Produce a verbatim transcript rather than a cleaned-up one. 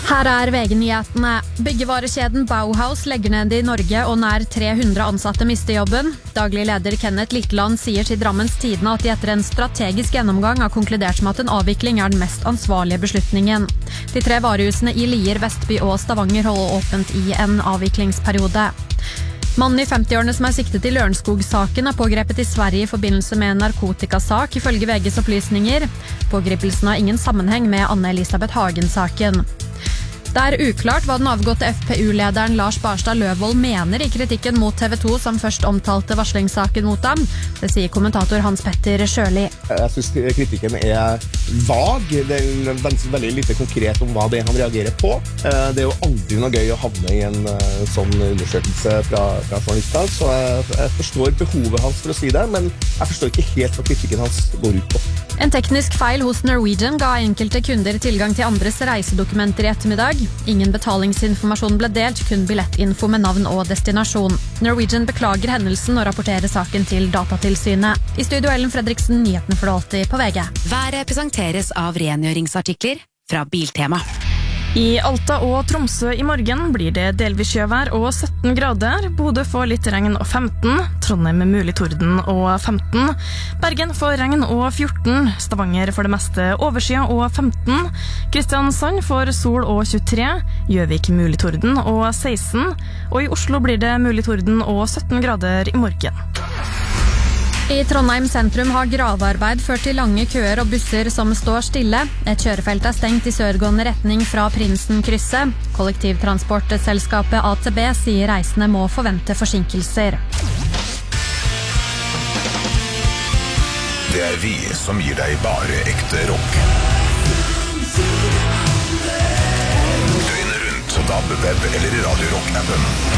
Her er V G-nyhetene. Byggevarekjeden Bauhaus legger ned i Norge, og nær tre hundre ansatte mister jobben. Daglig leder Kenneth Litteland sier til Drammens Tidende at de etter en strategisk gjennomgang har konkludert med at en avvikling er den mest ansvarlige beslutningen. De tre varehusene i Lier, Vestby og Stavanger holder åpent i en avviklingsperiode. Mannen i femti-årene som er siktet i Lørenskog-saken er pågrepet i Sverige i forbindelse med en narkotikasak, ifølge V G's opplysninger. Pågripelsen har ingen sammenheng med Anne-Elisabeth Hagen-saken. Det er uklart hva den avgåtte F P U-lederen Lars Barstad Løvold mener i kritikken mot T V to, som først omtalte varslingssaken mot ham. Det sier kommentator Hans Petter Sjøli. Jeg synes kritikken er vag. Det er veldig lite konkret om hva det er han reagerer på. Det er jo aldri noe gøy å havne i en sånn undersøkelse fra, fra journalister, så jeg, jeg forstår behovet hans for å si det, men jeg forstår ikke helt hva kritikken hans går ut på. En teknisk feil hos Norwegian ga enkelte kunder tilgang til andres reisedokumenter i ettermiddag. Ingen betalingsinformasjon ble delt, kun billettinfo med navn og destinasjon. Norwegian beklager hendelsen og rapporterer saken til Datatilsynet. I studio Ellen Fredriksen, nyhetene for det alltid på V G. Været presenteres av rengjøringsartikler fra Biltema. I Alta og Tromsø i morgen blir det delvis sjøvær og sytten grader. Bodø får litt regn og femten. Trondheim med mulig torden og femten. Bergen får regn og fjorten. Stavanger får det meste overskya og femten. Kristiansand får sol og tjuetre. Gjøvik mulig torden og seksten. Og i Oslo blir det mulig torden og sytten grader i morgen. I Trondheim sentrum har gravearbeid ført til lange køer og busser som står stille. Et kjørefelt er stengt i sørgående retning fra Prinsenkrysset. Kollektivtransportselskapet A T B sier reisende må forvente forsinkelser. Det er vi som gir deg bare ekte rock. Døgnet rundt på D A B, web eller Radio Rock-appen.